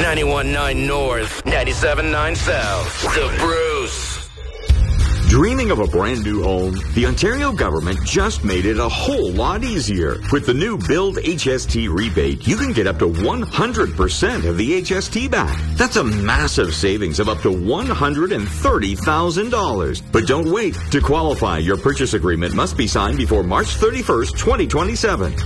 91.9 North, 97.9 South. The Bruce. Dreaming of a brand new home? The Ontario government just made it a whole lot easier. With the new Build HST rebate, you can get up to 100% of the HST back. That's a massive savings of up to $130,000. But don't wait. To qualify, your purchase agreement must be signed before March 31st, 2027.